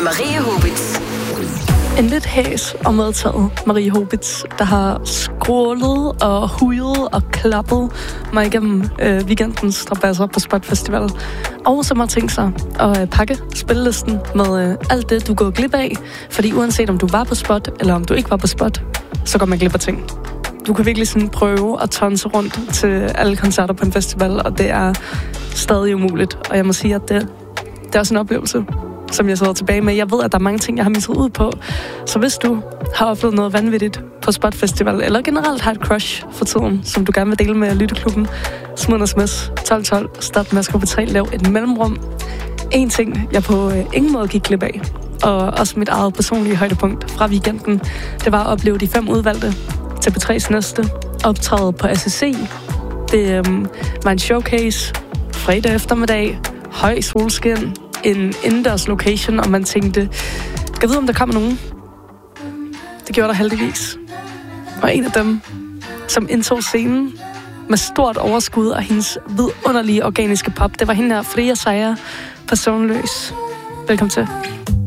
Marie Hobitz. En lidt hæs og medtaget Marie Hobitz, der har scrollet og hujet og klappet mig igennem weekendens strabasser på Spot Festival. Og som har tænkt sig at pakke spillelisten med alt det, du går glip af. Fordi uanset om du var på Spot, eller om du ikke var på Spot, så går man glip af ting. Du kan virkelig sådan prøve at tonse rundt til alle koncerter på en festival, og det er stadig umuligt. Og jeg må sige, at det er også en oplevelse, som jeg sidder tilbage med. Jeg ved, at der er mange ting, jeg har misset ud på. Så hvis du har oplevet noget vanvittigt på Spot Festival, eller generelt har et crush for tiden, som du gerne vil dele med Lytteklubben, smid en sms 1212, start med at skrive på lav et mellemrum. En ting, jeg på ingen måde gik glip af, og også mit eget personlige højdepunkt fra weekenden, det var at opleve de 5 udvalgte til P3's næste optræde på SSC. Det var en showcase, fredag eftermiddag, høj solskin, en indendørs location, og man tænkte, jeg ved, om der kommer nogen. Det gjorde der heldigvis. Og en af dem, som indtog scenen med stort overskud og hendes vidunderlige organiske pop, det var hende her, Fria Sejer, Personløs. Velkommen til.